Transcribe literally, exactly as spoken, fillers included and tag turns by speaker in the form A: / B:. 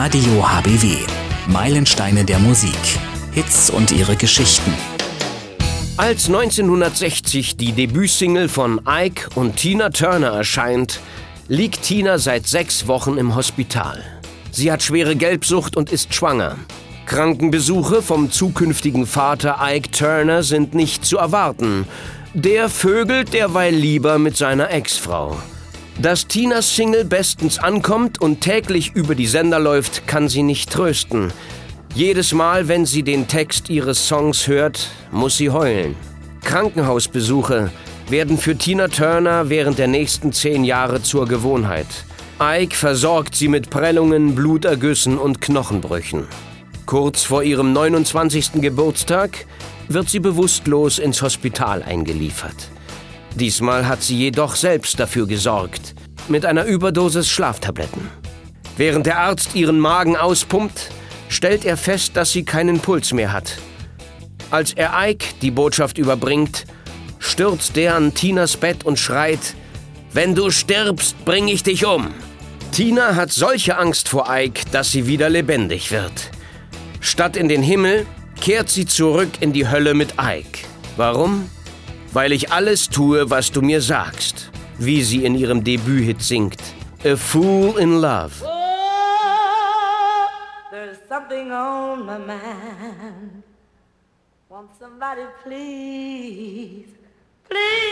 A: Radio H B W. Meilensteine der Musik. Hits und ihre Geschichten.
B: Als neunzehnhundertsechzig die Debütsingle von Ike und Tina Turner erscheint, liegt Tina seit sechs Wochen im Hospital. Sie hat schwere Gelbsucht und ist schwanger. Krankenbesuche vom zukünftigen Vater Ike Turner sind nicht zu erwarten. Der vögelt derweil lieber mit seiner Ex-Frau. Dass Tinas Single bestens ankommt und täglich über die Sender läuft, kann sie nicht trösten. Jedes Mal, wenn sie den Text ihres Songs hört, muss sie heulen. Krankenhausbesuche werden für Tina Turner während der nächsten zehn Jahre zur Gewohnheit. Ike versorgt sie mit Prellungen, Blutergüssen und Knochenbrüchen. Kurz vor ihrem neunundzwanzigsten Geburtstag wird sie bewusstlos ins Hospital eingeliefert. Diesmal hat sie jedoch selbst dafür gesorgt, mit einer Überdosis Schlaftabletten. Während der Arzt ihren Magen auspumpt, stellt er fest, dass sie keinen Puls mehr hat. Als er Ike die Botschaft überbringt, stürzt der an Tinas Bett und schreit: „Wenn du stirbst, bring ich dich um!" Tina hat solche Angst vor Ike, dass sie wieder lebendig wird. Statt in den Himmel kehrt sie zurück in die Hölle mit Ike. Warum? Weil ich alles tue, was du mir sagst, wie sie in ihrem Debüthit singt. A Fool in Love.
C: Oh, there's something on my mind. Won't somebody please, please